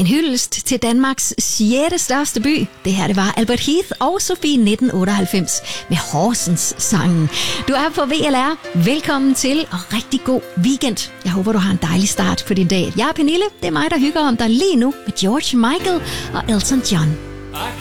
hyldest til Danmarks 6. største by. Det her, det var Albert Heath og Sofie 1998 med Horsens-sangen. Du er på VLR. Velkommen til, og rigtig god weekend. Jeg håber, du har en dejlig start på din dag. Jeg er Pernille. Det er mig, der hygger om dig lige nu med George Michael og Elton John.